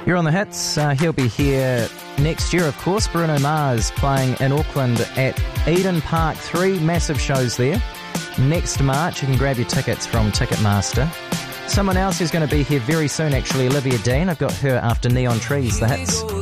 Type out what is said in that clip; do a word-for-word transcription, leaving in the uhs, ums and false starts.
You're on the hits. Uh, he'll be here next year, of course. Bruno Mars playing in Auckland at Eden Park. Three massive shows there. Next March, you can grab your tickets from Ticketmaster. Someone else who's going to be here very soon, actually, Olivia Dean. I've got her after Neon Trees, the hits.